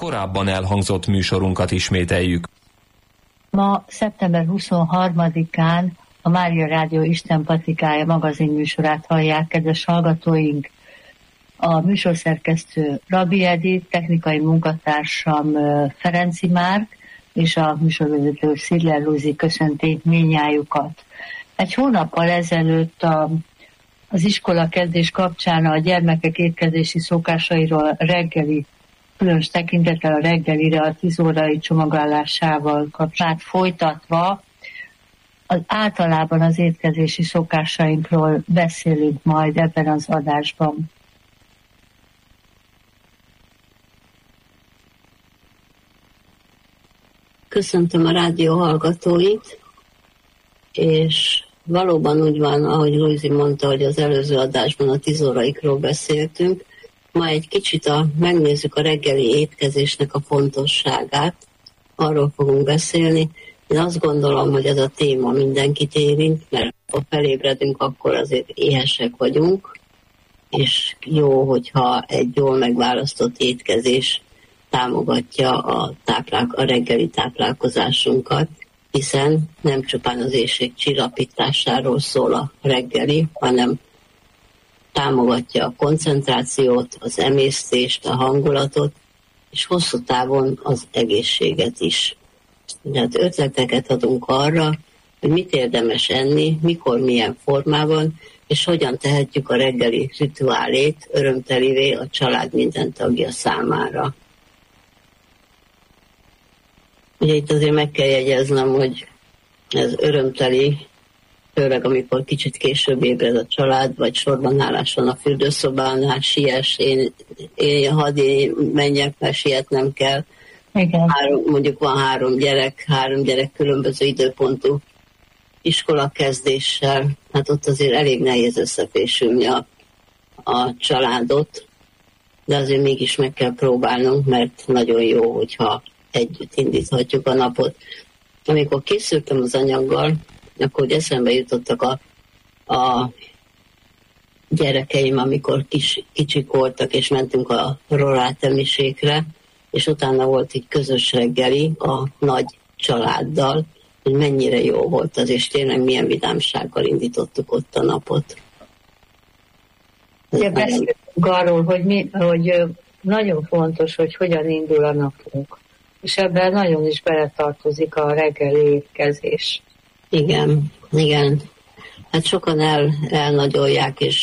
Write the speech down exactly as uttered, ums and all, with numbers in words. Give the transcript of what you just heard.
korábban elhangzott műsorunkat ismételjük. Ma szeptember huszonharmadikán a Mária Rádió Isten Patikája magazinműsorát hallják, kedves hallgatóink. A műsorszerkesztő Rabbi Edith, technikai munkatársam Ferenci Márk, és a műsorvezető Szidler Luzi köszönti mindnyájukat. Egy hónappal ezelőtt a, az iskola kezdés kapcsán a gyermekek étkezési szokásairól reggeli, különös tekintettel a reggelire, a tíz órai csomagolásával kapcsolatban folytatva, az általában az étkezési szokásainkról beszélünk majd ebben az adásban. Köszöntöm a rádió hallgatóit, és valóban úgy van, ahogy Luizi mondta, hogy az előző adásban a tíz óraikról beszéltünk. Ma egy kicsit a, megnézzük a reggeli étkezésnek a fontosságát, arról fogunk beszélni. Én azt gondolom, hogy ez a téma mindenkit érint, mert ha felébredünk, akkor azért éhesek vagyunk, és jó, hogyha egy jól megválasztott étkezés támogatja a, táplál, a reggeli táplálkozásunkat, hiszen nem csupán az éhség csillapításáról szól a reggeli, hanem támogatja a koncentrációt, az emésztést, a hangulatot, és hosszú távon az egészséget is. Tehát ötleteket adunk arra, hogy mit érdemes enni, mikor, milyen formában, és hogyan tehetjük a reggeli rituálét örömtelivé a család minden tagja számára. Ugye itt azért meg kell jegyeznem, hogy ez örömteli, főleg amikor kicsit később ébred a család, vagy sorbanállás van a fürdőszobánál, siess, én, én hadd én menjek, mert sietnem kell. Igen. Három, mondjuk van három gyerek, három gyerek különböző időpontú iskola kezdéssel, hát ott azért elég nehéz összefésülni a, a családot, de azért mégis meg kell próbálnunk, mert nagyon jó, hogyha együtt indíthatjuk a napot. Amikor készültem az anyaggal, akkor eszembe jutottak a, a gyerekeim, amikor kis, kicsik voltak, és mentünk a rorátemiségre, és utána volt egy közös reggeli a nagy családdal, hogy mennyire jó volt az, és tényleg milyen vidámsággal indítottuk ott a napot. Ugye beszélünk arról, hogy, mi, hogy nagyon fontos, hogy hogyan indul a napunk. És ebben nagyon is beletartozik a reggeli étkezés. Igen, igen. Hát sokan el, elnagyolják, és